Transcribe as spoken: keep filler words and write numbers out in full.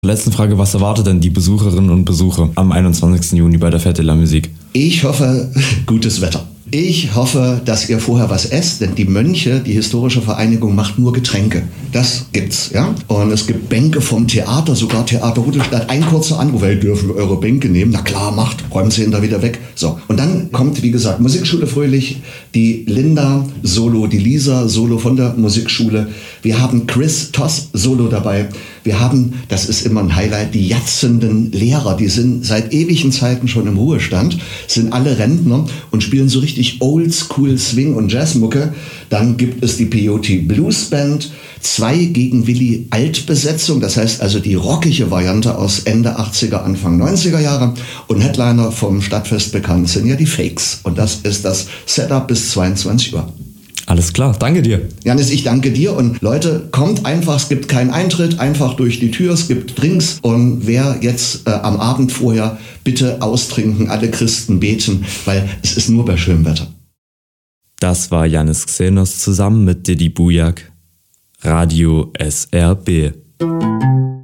Letzte Frage, was erwartet denn die Besucherinnen und Besucher am einundzwanzigsten Juni bei der Fête de la Musique? Ich hoffe, gutes Wetter. Ich hoffe, dass ihr vorher was esst, denn die Mönche, die historische Vereinigung, macht nur Getränke. Das gibt's, ja. Und es gibt Bänke vom Theater, sogar Theater Rudolstadt. Ein kurzer Anruf, hey, dürfen wir eure Bänke nehmen? Na klar, macht, räumen Sie ihn da wieder weg. So, und dann kommt, wie gesagt, Musikschule Fröhlich, die Linda Solo, die Lisa Solo von der Musikschule. Wir haben Chris Toss Solo dabei. Wir haben, das ist immer ein Highlight, die jatzenden Lehrer. Die sind seit ewigen Zeiten schon im Ruhestand, sind alle Rentner und spielen so richtig Oldschool Swing und Jazzmucke. Dann gibt es die P O T Blues Band, zwei gegen Willi Altbesetzung, das heißt also die rockige Variante aus Ende achtziger, Anfang neunziger Jahre. Und Headliner vom Stadtfest bekannt sind ja die Fakes. Und das ist das Setup bis zweiundzwanzig Uhr. Alles klar, danke dir. Janis, ich danke dir und Leute, kommt einfach, es gibt keinen Eintritt, einfach durch die Tür, es gibt Drinks und wer jetzt äh, am Abend vorher, bitte austrinken, alle Christen beten, weil es ist nur bei schönem Wetter. Das war Janis Xenos zusammen mit Didi Bujak, Radio S R B.